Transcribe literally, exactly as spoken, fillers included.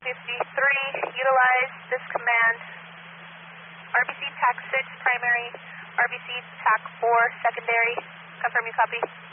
fifty-three, utilize this command. R B C TAC six primary, R B C TAC four secondary. Confirm you copy.